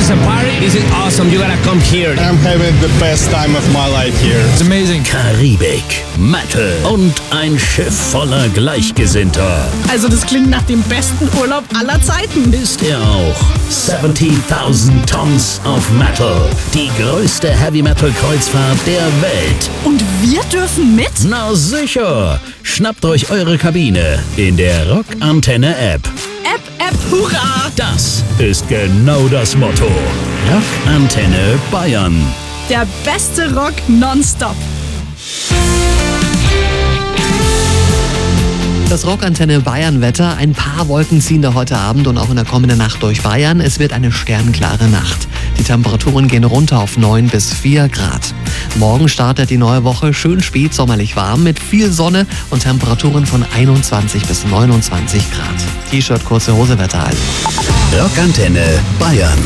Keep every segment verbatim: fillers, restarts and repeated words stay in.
is a party. This is awesome. You gotta come here. I'm having the best time of my life here. It's amazing. Karibik, Metal und ein Schiff voller Gleichgesinnter. Also das klingt nach dem besten Urlaub aller Zeiten. Ist er auch. siebzehntausend Tons of Metal. Die größte Heavy-Metal-Kreuzfahrt der Welt. Und wir dürfen mit? Na sicher. Schnappt euch eure Kabine in der Rockantenne-App. App, App, hurra! Das ist genau das Motto. Rockantenne Bayern. Der beste Rock nonstop. Das Rockantenne Bayern-Wetter. Ein paar Wolken ziehen da heute Abend und auch in der kommenden Nacht durch Bayern. Es wird eine sternklare Nacht. Die Temperaturen gehen runter auf neun bis vier Grad. Morgen startet die neue Woche schön spät sommerlich warm mit viel Sonne und Temperaturen von einundzwanzig bis neunundzwanzig Grad. T-Shirt, kurze Hose, Wetter also. Rockantenne Bayern.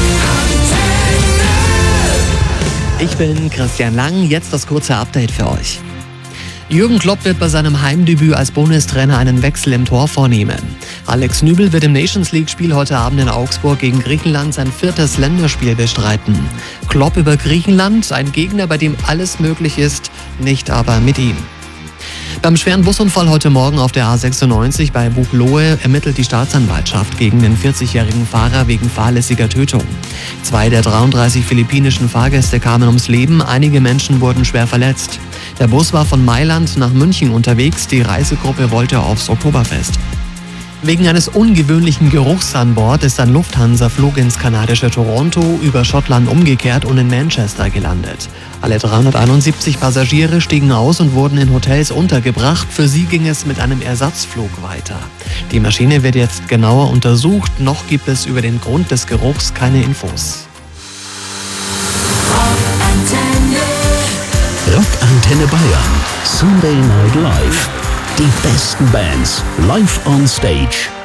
Ich bin Christian Lang, jetzt das kurze Update für euch. Jürgen Klopp wird bei seinem Heimdebüt als Bundestrainer einen Wechsel im Tor vornehmen. Alex Nübel wird im Nations League-Spiel heute Abend in Augsburg gegen Griechenland sein viertes Länderspiel bestreiten. Klopp über Griechenland, ein Gegner, bei dem alles möglich ist, nicht aber mit ihm. Beim schweren Busunfall heute Morgen auf der A sechsundneunzig bei Buchloe ermittelt die Staatsanwaltschaft gegen den vierzigjährigen Fahrer wegen fahrlässiger Tötung. Zwei der dreiunddreißig philippinischen Fahrgäste kamen ums Leben, einige Menschen wurden schwer verletzt. Der Bus war von Mailand nach München unterwegs, die Reisegruppe wollte aufs Oktoberfest. Wegen eines ungewöhnlichen Geruchs an Bord ist ein Lufthansa-Flug ins kanadische Toronto über Schottland umgekehrt und in Manchester gelandet. Alle dreihunderteinundsiebzig Passagiere stiegen aus und wurden in Hotels untergebracht. Für sie ging es mit einem Ersatzflug weiter. Die Maschine wird jetzt genauer untersucht. Noch gibt es über den Grund des Geruchs keine Infos. Rockantenne Bayern. Sunday Night Live. Die besten Bands live on stage.